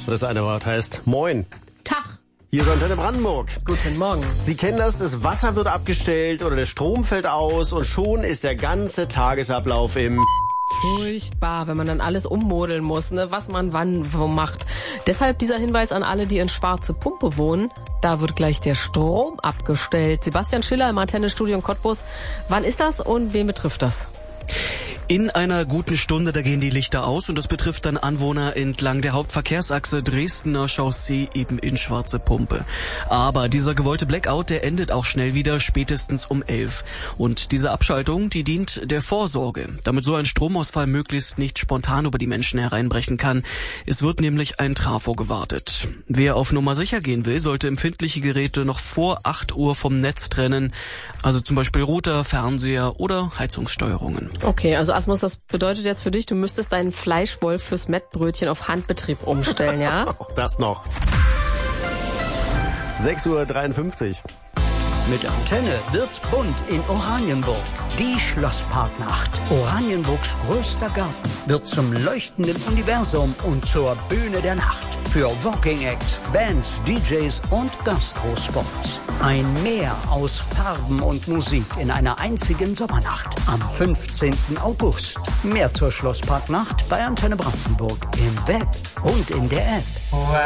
Das eine Wort heißt Moin. Tag. Hier ist Antenne Brandenburg. Guten Morgen. Sie kennen das Wasser wird abgestellt oder der Strom fällt aus und schon ist der ganze Tagesablauf im... Furchtbar, wenn man dann alles ummodeln muss, ne, was man wann wo macht. Deshalb dieser Hinweis an alle, die in Schwarze Pumpe wohnen. Da wird gleich der Strom abgestellt. Sebastian Schiller im Antenne-Studio in Cottbus. Wann ist das und wen betrifft das? In einer guten Stunde, da gehen die Lichter aus und das betrifft dann Anwohner entlang der Hauptverkehrsachse Dresdner Chaussee eben in Schwarze Pumpe. Aber dieser gewollte Blackout, der endet auch schnell wieder, spätestens um 11. Und diese Abschaltung, die dient der Vorsorge, damit so ein Stromausfall möglichst nicht spontan über die Menschen hereinbrechen kann. Es wird nämlich ein Trafo gewartet. Wer auf Nummer sicher gehen will, sollte empfindliche Geräte noch vor 8 Uhr vom Netz trennen. Also zum Beispiel Router, Fernseher oder Heizungssteuerungen. Okay, also Asmus, das bedeutet jetzt für dich, du müsstest deinen Fleischwolf fürs Mettbrötchen auf Handbetrieb umstellen, ja? Auch das noch. 6:53 Uhr. Mit Antenne wird's bunt in Oranienburg. Die Schlossparknacht. Oranienburgs größter Garten wird zum leuchtenden Universum und zur Bühne der Nacht. Für Walking Acts, Bands, DJs und Gastrospots. Ein Meer aus Farben und Musik in einer einzigen Sommernacht am 15. August. Mehr zur Schlossparknacht bei Antenne Brandenburg im Web und in der App.